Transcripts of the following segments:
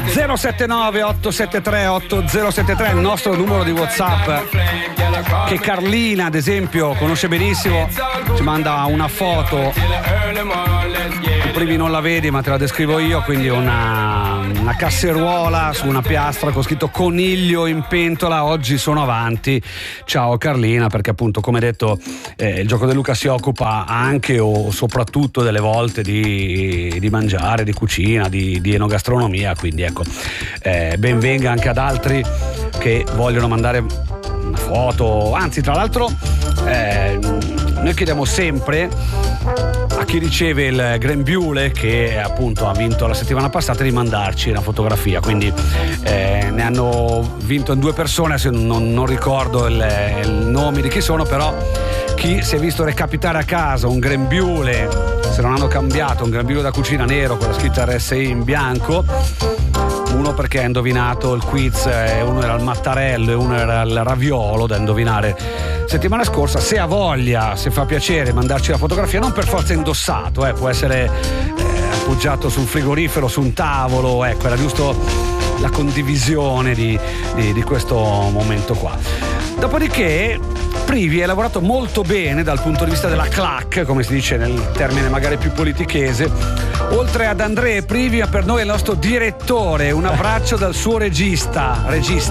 079 873 8073 il nostro numero di WhatsApp, che Carlina ad esempio conosce benissimo. Ci manda una foto, tu prima non la vedi ma te la descrivo io, quindi una casseruola su una piastra con scritto coniglio in pentola, oggi sono avanti. Ciao Carlina, perché appunto come detto il Gioco del Luca si occupa anche o soprattutto delle volte di mangiare, di cucina, di enogastronomia, quindi ecco, ben venga anche ad altri che vogliono mandare una foto. Anzi, tra l'altro noi chiediamo sempre a chi riceve il grembiule, che appunto ha vinto la settimana passata, di mandarci una fotografia, quindi ne hanno vinto 2 persone, se non ricordo il nome di chi sono, però chi si è visto recapitare a casa un grembiule, se non hanno cambiato, un grembiule da cucina nero con la scritta RSI in bianco, uno perché ha indovinato il quiz, uno era il mattarello e uno era il raviolo da indovinare settimana scorsa. Se ha voglia, se fa piacere mandarci la fotografia, non per forza indossato, può essere appoggiato sul frigorifero, su un tavolo, ecco, era giusto la condivisione di questo momento qua. Dopodiché Privi ha lavorato molto bene dal punto di vista della clac, come si dice nel termine magari più politichese. Oltre ad Andrea Privi, per noi è il nostro direttore. Un abbraccio dal suo regista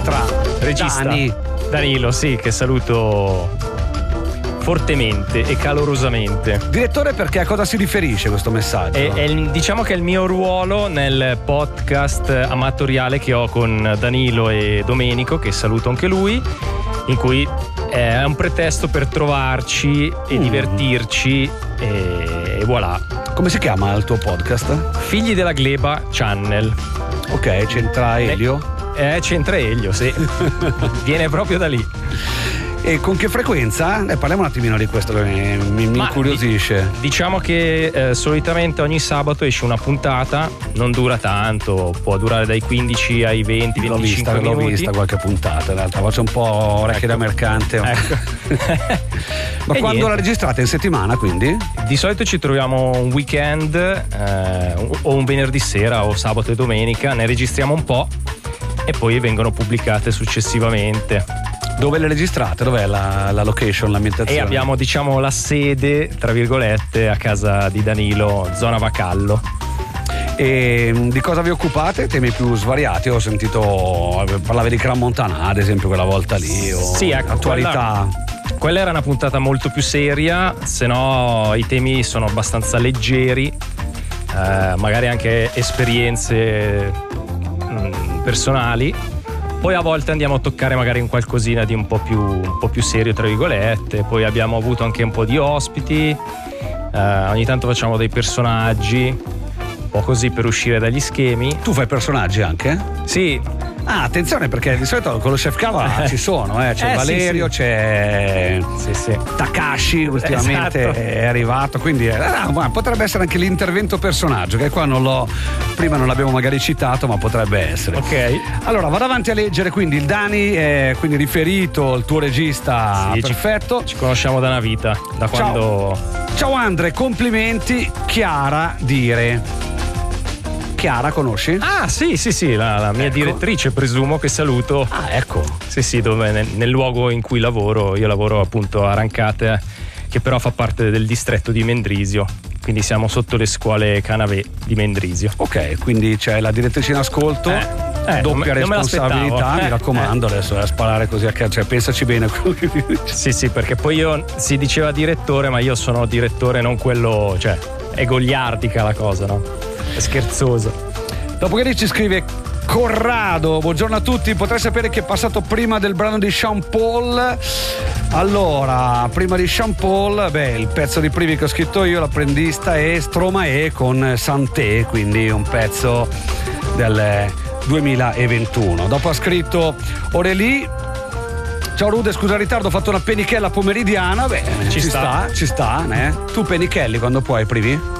Danilo, sì, che saluto fortemente e calorosamente. Direttore, perché a cosa si riferisce questo messaggio? Diciamo che è il mio ruolo nel podcast amatoriale che ho con Danilo e Domenico, che saluto anche lui, in cui è un pretesto per trovarci e divertirci e voilà. Come si chiama il tuo podcast? Figli della Gleba Channel. Ok, c'entra Elio? C'entra Elio, sì. Viene proprio da lì. E con che frequenza? Parliamo un attimino di questo che mi incuriosisce. Diciamo che solitamente ogni sabato esce una puntata, non dura tanto, può durare dai 15 ai 20, 25 minuti. L'ho vista qualche puntata, in realtà faccio un po' orecchie da mercante. Ecco. Ma quando la registrate? In settimana, quindi? Di solito ci troviamo un weekend o un venerdì sera o sabato e domenica, ne registriamo un po' e poi vengono pubblicate successivamente. Dove le registrate? Dov'è la location, l'ambientazione? E abbiamo, diciamo, la sede, tra virgolette, a casa di Danilo, zona Vacallo. E di cosa vi occupate? Temi più svariati? Ho sentito parlavi di Gran Montana, ad esempio, quella volta lì, o sì, ecco, attualità. Quella era una puntata molto più seria, se no i temi sono abbastanza leggeri, magari anche esperienze personali. Poi a volte andiamo a toccare magari un qualcosina di un po' più serio, tra virgolette. Poi abbiamo avuto anche un po' di ospiti, ogni tanto facciamo dei personaggi, un po' così per uscire dagli schemi. Tu fai personaggi anche? Sì. Ah, attenzione, perché di solito con lo Chef Cava ci sono, c'è Valerio, sì. C'è Takashi, ultimamente è arrivato, quindi potrebbe essere anche l'intervento personaggio, che qua prima non l'abbiamo magari citato, ma potrebbe essere. Ok. Allora vado avanti a leggere, quindi il Dani è quindi riferito, il tuo regista, sì, perfetto. Ci conosciamo da una vita, da quando... Ciao Andre, complimenti. Chiara Dire. Chiara, conosci? Ah, sì, la mia direttrice, presumo, che saluto. Ah, ecco. Sì, dove nel luogo in cui lavoro, io lavoro appunto a Rancate, che però fa parte del distretto di Mendrisio, quindi siamo sotto le scuole Canavè di Mendrisio. Ok, quindi c'è la direttrice in ascolto. Doppia responsabilità, mi raccomando, adesso a sparare così a caso, pensaci bene. Sì, perché poi si diceva direttore, ma io sono direttore, non quello, è goliardica la cosa, no? È scherzoso. Dopodiché ci scrive Corrado: buongiorno a tutti, potrei sapere chi è passato prima del brano di Sean Paul? Allora, prima di Sean Paul, il pezzo di Privi che ho scritto io, l'apprendista, è Stromae con Santé, quindi un pezzo del 2021. Dopo ha scritto Aurélie: ciao Rude, scusa il ritardo, ho fatto una penichella pomeridiana. Ci sta. Tu penichelli quando puoi, Privi?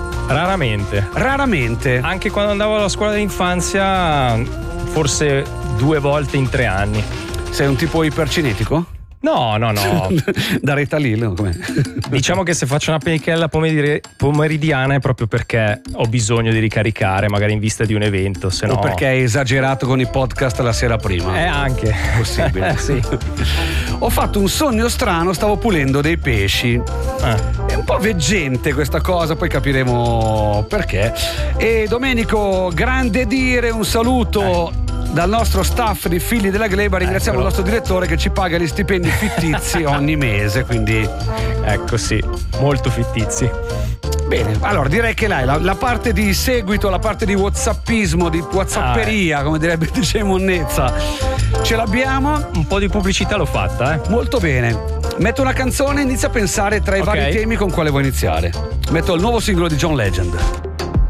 Raramente. Anche quando andavo alla scuola dell'infanzia, forse 2 volte in 3 anni. Sei un tipo ipercinetico? No. Da Ritalin, com'è? Diciamo che se faccio una penichella pomeridiana è proprio perché ho bisogno di ricaricare, magari in vista di un evento, se no... O perché hai esagerato con i podcast la sera prima. Anche. Possibile. Sì. Ho fatto un sogno strano, stavo pulendo dei pesci. È un po' veggente questa cosa, poi capiremo perché. E Domenico, grande dire, un saluto dal nostro staff di Figli della Gleba. Ringraziamo il nostro direttore che ci paga gli stipendi fittizi ogni mese, quindi ecco, sì, molto fittizi. bene. Allora direi che la parte di seguito, la parte di whatsappismo, di whatsapperia, come direbbe DJ Monnezza, ce l'abbiamo. Un po' di pubblicità l'ho fatta, Molto bene. Metto una canzone e inizia a pensare tra i vari temi con quale vuoi iniziare. Metto il nuovo singolo di John Legend.